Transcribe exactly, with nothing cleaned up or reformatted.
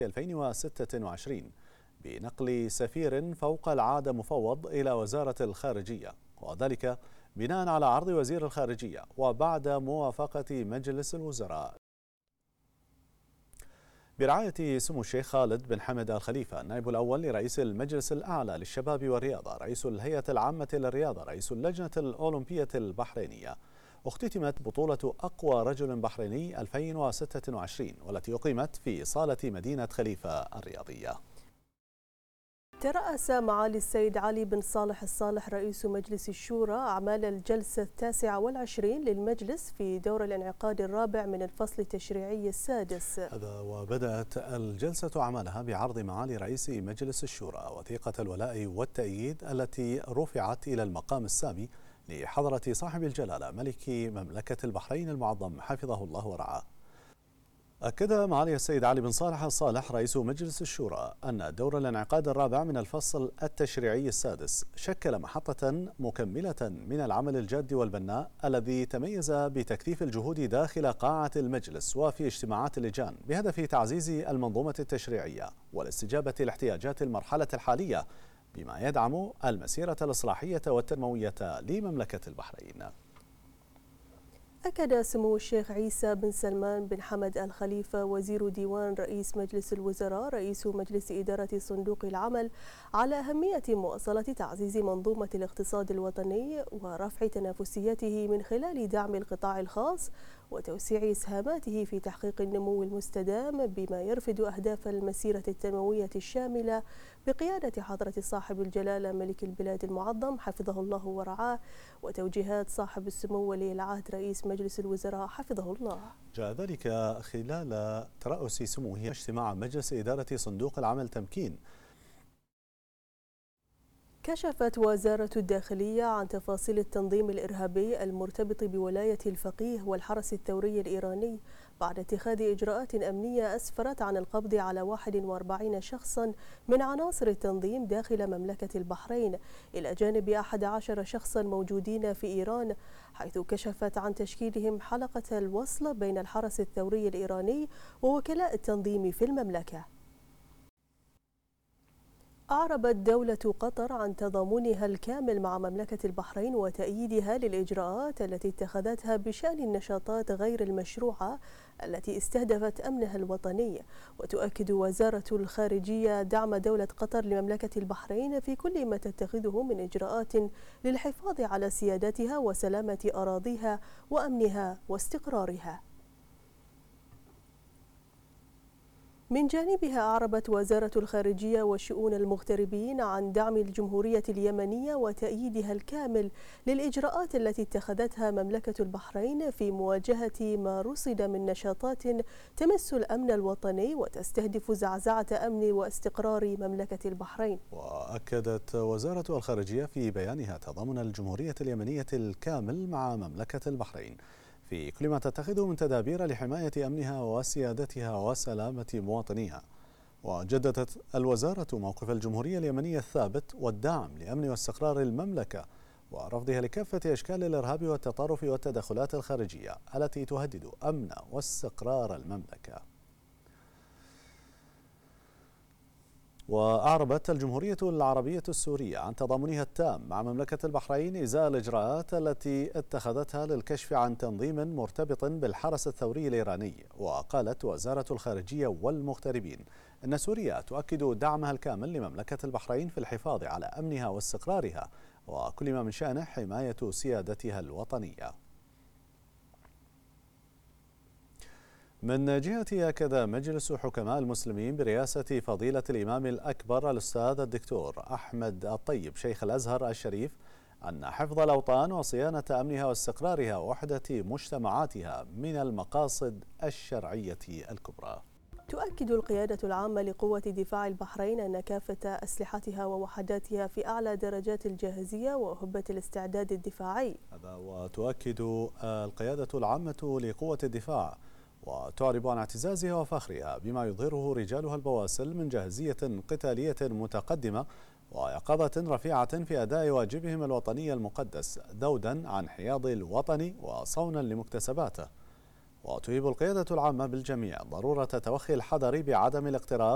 ألفين وستة وعشرين بنقل سفير فوق العادة مفوض إلى وزارة الخارجية، وذلك بناء على عرض وزير الخارجية وبعد موافقة مجلس الوزراء برعاية سمو الشيخ خالد بن حمد آل خليفة النائب الأول لرئيس المجلس الأعلى للشباب والرياضة، رئيس الهيئة العامة للرياضة، رئيس اللجنة الأولمبية البحرينية. اختتمت بطولة أقوى رجل بحريني ألفين وستة وعشرين والتي أقيمت في صالة مدينة خليفة الرياضية. ترأس معالي السيد علي بن صالح الصالح رئيس مجلس الشورى أعمال الجلسة التاسعة والعشرين للمجلس في دور الانعقاد الرابع من الفصل التشريعي السادس. هذا وبدأت الجلسة أعمالها بعرض معالي رئيس مجلس الشورى وثيقة الولاء والتأييد التي رفعت إلى المقام السامي لحضرة صاحب الجلالة ملك مملكة البحرين المعظم حفظه الله ورعاه. أكد معالي السيد علي بن صالح الصالح رئيس مجلس الشورى أن دور الانعقاد الرابع من الفصل التشريعي السادس شكل محطة مكملة من العمل الجاد والبناء الذي تميز بتكثيف الجهود داخل قاعة المجلس وفي اجتماعات اللجان بهدف تعزيز المنظومة التشريعية والاستجابة لاحتياجات المرحلة الحالية بما يدعم المسيرة الإصلاحية والتنموية لمملكة البحرين. أكد سمو الشيخ عيسى بن سلمان بن حمد آل خليفة وزير ديوان رئيس مجلس الوزراء رئيس مجلس إدارة صندوق العمل على أهمية مواصلة تعزيز منظومة الاقتصاد الوطني ورفع تنافسيته من خلال دعم القطاع الخاص وتوسيع إسهاماته في تحقيق النمو المستدام بما يرفد أهداف المسيرة التنموية الشاملة بقيادة حضرة صاحب الجلالة ملك البلاد المعظم حفظه الله ورعاه وتوجيهات صاحب السمو ولي العهد رئيس مجلس الوزراء حفظه الله. جاء ذلك خلال ترأس سموه اجتماع مجلس إدارة صندوق العمل تمكين. كشفت وزارة الداخلية عن تفاصيل التنظيم الإرهابي المرتبط بولاية الفقيه والحرس الثوري الإيراني بعد اتخاذ إجراءات أمنية أسفرت عن القبض على واحد وأربعين شخصا من عناصر التنظيم داخل مملكة البحرين إلى جانب أحد عشر شخصا موجودين في إيران، حيث كشفت عن تشكيلهم حلقة الوصل بين الحرس الثوري الإيراني ووكلاء التنظيم في المملكة. أعربت دولة قطر عن تضامنها الكامل مع مملكة البحرين وتأييدها للإجراءات التي اتخذتها بشأن النشاطات غير المشروعة التي استهدفت أمنها الوطني. وتؤكد وزارة الخارجية دعم دولة قطر لمملكة البحرين في كل ما تتخذه من إجراءات للحفاظ على سيادتها وسلامة أراضيها وأمنها واستقرارها. من جانبها أعربت وزارة الخارجية وشؤون المغتربين عن دعم الجمهورية اليمنية وتأييدها الكامل للإجراءات التي اتخذتها مملكة البحرين في مواجهة ما رصد من نشاطات تمس الأمن الوطني وتستهدف زعزعة أمن واستقرار مملكة البحرين. وأكدت وزارة الخارجية في بيانها تضامن الجمهورية اليمنية الكامل مع مملكة البحرين في كل ما تتخذه من تدابير لحماية أمنها وسيادتها وسلامة مواطنيها. وجددت الوزارة موقف الجمهورية اليمنية الثابت والدعم لأمن واستقرار المملكة ورفضها لكافة أشكال الإرهاب والتطرف والتدخلات الخارجية التي تهدد أمن واستقرار المملكة. وأعربت الجمهورية العربية السورية عن تضامنها التام مع مملكة البحرين إزاء الإجراءات التي اتخذتها للكشف عن تنظيم مرتبط بالحرس الثوري الإيراني. وقالت وزارة الخارجية والمغتربين أن سوريا تؤكد دعمها الكامل لمملكة البحرين في الحفاظ على أمنها واستقرارها وكل ما من شأنه حماية سيادتها الوطنية. من جهة أكد مجلس حكماء المسلمين برئاسة فضيلة الإمام الأكبر الأستاذ الدكتور أحمد الطيب شيخ الأزهر الشريف أن حفظ الأوطان وصيانة أمنها واستقرارها ووحدة مجتمعاتها من المقاصد الشرعية الكبرى. تؤكد القيادة العامة لقوة دفاع البحرين أن كافة أسلحتها ووحداتها في أعلى درجات الجاهزية وهبة الاستعداد الدفاعي. هذا وتؤكد القيادة العامة لقوة الدفاع وتعرب عن اعتزازها وفخرها بما يظهره رجالها البواسل من جاهزية قتالية متقدمة ويقظة رفيعة في أداء واجبهم الوطني المقدس ذودا عن حياض الوطن وصونا لمكتسباته. وتهيب القيادة العامة بالجميع ضرورة توخي الحذر بعدم الاقتراب